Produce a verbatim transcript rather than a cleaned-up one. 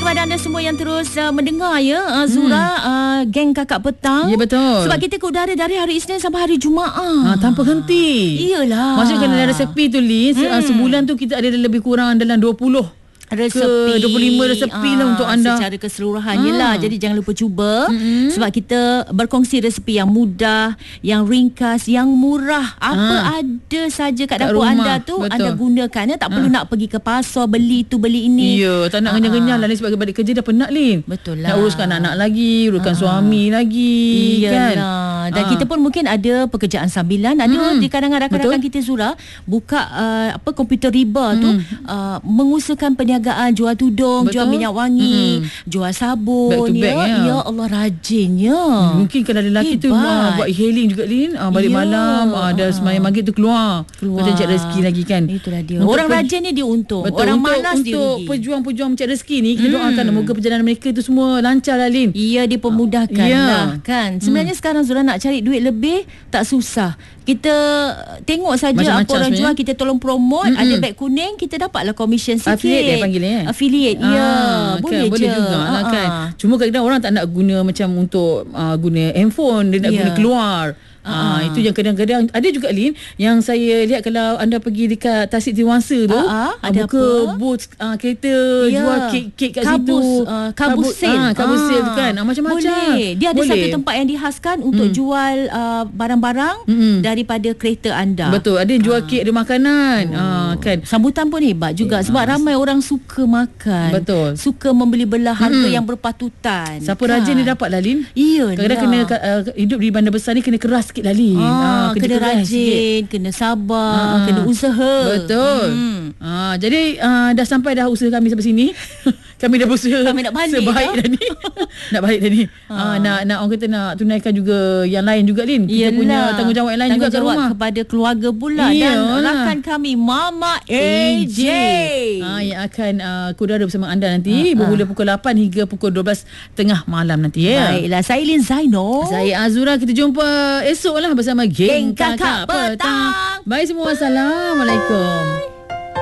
kepada anda semua yang terus uh, mendengar ya uh, Zura, hmm. uh, geng Kakak Petang. Ya, betul. Sebab kita ke udara dari hari Isnin sampai hari Jumaat. Ha, tanpa henti. Iyalah. Maksudnya kalau ada resepi tu Lin, hmm. sebulan tu kita ada lebih kurang dalam dua puluh resepi, dua puluh lima resepi aa, lah untuk anda secara keseluruhan. Yelah, jadi jangan lupa cuba. Mm-hmm. Sebab kita berkongsi resepi yang mudah, yang ringkas, yang murah. Apa Aa. ada saja kat, kat Kat dapur rumah. anda tu, Betul. anda gunakan ya. Tak Aa. perlu nak pergi ke pasar beli tu beli ini. Ya, tak nak kenyang-kenyang lah Lin, sebab balik kerja dah penat Lin. Betul lah. Nak uruskan anak-anak lagi, uruskan Aa. suami lagi. Iyalah. Kan? Dan Aa. kita pun mungkin ada pekerjaan sambilan. Ada Mm-mm. di kalangan rakan-rakan kita Zura buka uh, apa komputer riba mm. tu uh, mengusahakan perniagaan jual tudung, Betul. jual minyak wangi, mm. jual sabun. Back to back, ya. ya. Ya Allah, rajinnya. Mungkin kalau ada lelaki tu uh, buat e-hailing juga Lin, uh, balik Ya. malam uh, dah semayang maghrib tu keluar, Keluar. macam cari rezeki lagi kan. Itulah dia. Untuk Orang per- rajin ni dia untung. Betul. Orang untuk, malas dia untuk rugi. pejuang-pejuang mencari rezeki ni, kita Hmm. doakan moga perjalanan mereka tu semua lancar lah Lin. Ya, dipermudahkan Ya. lah kan. Sebenarnya hmm. sekarang Zura nak cari duit lebih tak susah. Kita tengok saja Macam-macam apa orang sebenarnya. jual, kita tolong promote. Mm-mm. Ada beg kuning, kita dapatlah komisen sikit. Affiliate dia panggil eh? Affiliate, ya. Ah, Boleh kan, je. boleh juga lah Ah, kan. ah. Cuma kadang-kadang orang tak nak guna macam untuk uh, guna handphone, dia nak Ya. guna keluar. Ah, Ah. itu yang kadang-kadang ada juga Lin, yang saya lihat kalau anda pergi dekat Tasik Tiwangsa tu, Ah, ah, ada buka apa? booth uh, kereta, Ya. jual kek-kek kat Kabus, situ. uh, kabus sale. Ah, kabus sale tu kan. Ah, macam-macam. Boleh. Dia ada Boleh. satu tempat yang dihaskan untuk Hmm. jual uh, barang-barang Mm-mm. daripada kereta anda. Betul, ada yang jual kek, ada makanan. Ah, kan. Sambutan pun hebat juga sebab ramai orang suka makan. Betul. Suka membeli belah harga Mm-mm. yang berpatutan. Siapa kan? rajin dia dapat lah Lin. Iyalah. Kadang-kadang kena uh, hidup di bandar besar ni kena keras sikit lah Lin. Ah, kerja kena keras rajin, sikit. kena sabar, Ah, kena usaha. Betul. Hmm. Ah, jadi uh, dah sampai dah usaha kami sampai sini. Kami dah berusaha. Kami nak balik sebaik dah. dah ni. Nak balik dah ni. Ah. Ah, nak nak orang kata nak tunaikan juga yang lain juga Lin. Kita Yelah. punya tanggungjawab yang lain juga kat Tanggungjawab rumah. kepada keluarga pula. Iyalah. Dan rakan kami Mama A J. Ah, yang akan uh, kudara bersama anda nanti Ah, bermula ah. pukul lapan hingga pukul dua belas tengah malam nanti ya. Baiklah, saya Lin Zaino. Saya Azura, kita jumpa esok lah bersama Geng Geng Kakak Kakak Petang. Petang. Bye semua. Assalamualaikum.